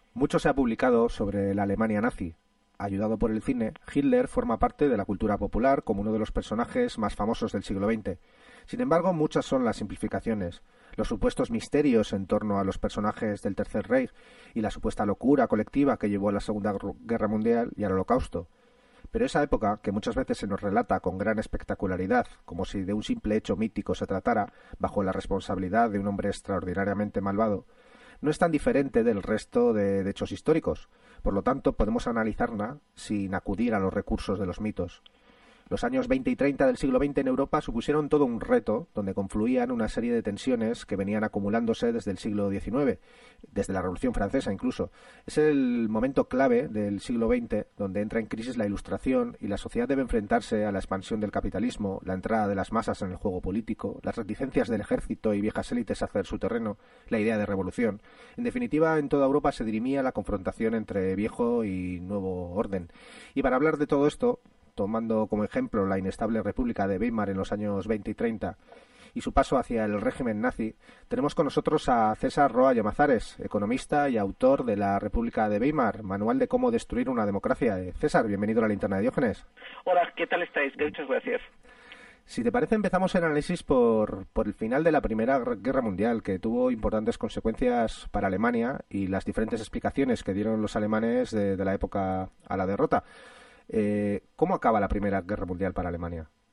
Mucho se ha publicado sobre la Alemania nazi. Ayudado por el cine, Hitler forma parte de la cultura popular como uno de los personajes más famosos del siglo XX. Sin embargo, muchas son las simplificaciones, los supuestos misterios en torno a los personajes del Tercer Reich y la supuesta locura colectiva que llevó a la Segunda Guerra Mundial y al Holocausto. Pero esa época, que muchas veces se nos relata con gran espectacularidad, como si de un simple hecho mítico se tratara, bajo la responsabilidad de un hombre extraordinariamente malvado, no es tan diferente del resto de hechos históricos. Por lo tanto, podemos analizarla sin acudir a los recursos de los mitos. Los años 20 y 30 del siglo XX en Europa supusieron todo un reto donde confluían una serie de tensiones que venían acumulándose desde el siglo XIX, desde la Revolución Francesa incluso. Es el momento clave del siglo XX donde entra en crisis la Ilustración y la sociedad debe enfrentarse a la expansión del capitalismo, la entrada de las masas en el juego político, las reticencias del ejército y viejas élites a hacer su terreno, la idea de revolución. En definitiva, en toda Europa se dirimía la confrontación entre viejo y nuevo orden. Y para hablar de todo esto, tomando como ejemplo la inestable República de Weimar en los años 20 y 30 y su paso hacia el régimen nazi, tenemos con nosotros a César Roa Llamazares, economista y autor de La República de Weimar, Manual de cómo destruir una democracia. César, bienvenido a la linterna de Diógenes. Hola, ¿qué tal estáis? Muchas gracias. Si te parece, empezamos el análisis por el final de la Primera Guerra Mundial, que tuvo importantes consecuencias para Alemania y las diferentes explicaciones que dieron los alemanes de la época a la derrota. ¿Cómo acaba la Primera Guerra Mundial para Alemania?